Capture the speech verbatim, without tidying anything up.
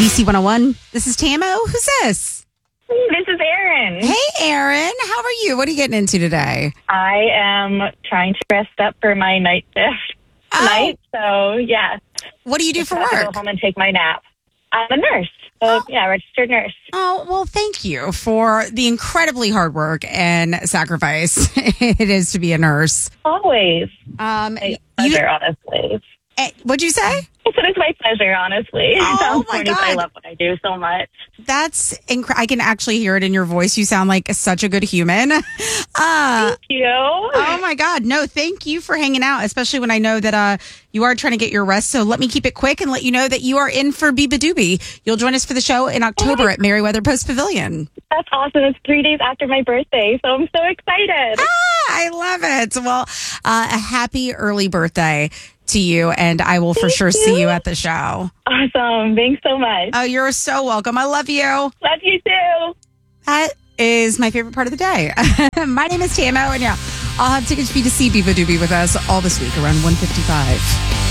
D C one oh one. This is Tamo. Who's this? This is Erin. Hey, Erin. How are you? What are you getting into today? I am trying to rest up for my night shift Oh. tonight. So, yeah. What do you do Just for have to work? go home and take my nap. I'm a nurse. So, yeah, registered nurse. Oh, well, thank you for the incredibly hard work and sacrifice it is to be a nurse. Always. Um, My you, pleasure, honestly. eh, what'd you say? I said it's my pleasure, honestly. Oh, It sounds my corny, but I God. love what I do so much. That's incredible. I can actually hear it in your voice. You sound like such a good human. Uh, Thank you. oh my God. No, thank you for hanging out, especially when I know that uh, you are trying to get your rest. So let me keep it quick and let you know that you are in for Biba Doobie. You'll join us for the show in October at Merriweather Post Pavilion. That's awesome. It's three days after my birthday, so I'm so excited. Ah, I love it. Well, uh, a happy early birthday to you, and I will for Thank sure you. see you at the show. Awesome. Thanks so much. Oh, you're so welcome. I love you. Love you too. That is my favorite part of the day. My name is Tamo, and yeah, I'll have tickets for you to see Biba Doobie with us all this week around one fifty-five.